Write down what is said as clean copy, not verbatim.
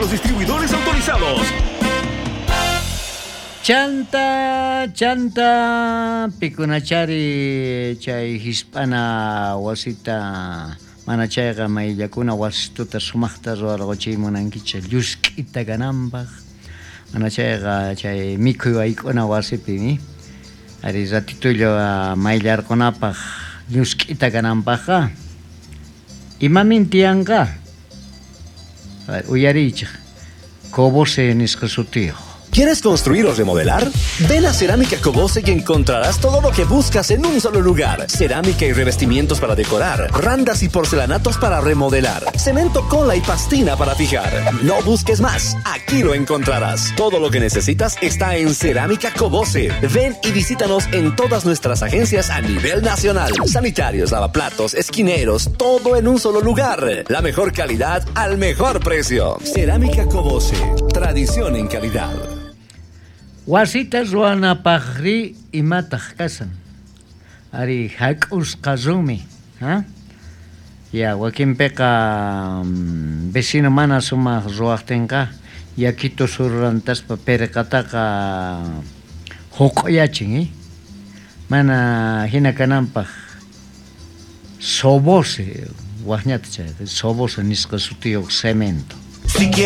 nuestros distribuidores autorizados. Chanta pikunachari chay hispana wasita mana chayqa mayllakuna wasituta sumaqta ruwarquchiymunankicha llusk'ita gananpaq mana chayqa chay mikhuy wayk'una wasipimi ari ratitullo mayllarqunapaq llusk'ita gananpaqqa imamin tiyanqa uyariychik Cobose nisqa sutiyuq. ¿Quieres construir o remodelar? Ven a Cerámica Cobose y encontrarás todo lo que buscas en un solo lugar. Cerámica y revestimientos para decorar, randas y porcelanatos para remodelar, cemento, cola y pastina para fijar. No busques más, aquí lo encontrarás. Todo lo que necesitas está en Cerámica Cobose. Ven y visítanos en todas nuestras agencias a nivel nacional. Sanitarios, lavaplatos, esquineros, todo en un solo lugar. La mejor calidad al mejor precio. Cerámica Cobose, tradición en calidad. Wasita ruwanapaqri imataq kasan ari hak'usqa rumi ya wakinpiqa vecino mana sumaq ruwaqtinqa yakito surrantaspa pirqataqa huq'uyachin mana hina kananpaq sobose waqñata chay sobose nisqa sutiyuq cemento.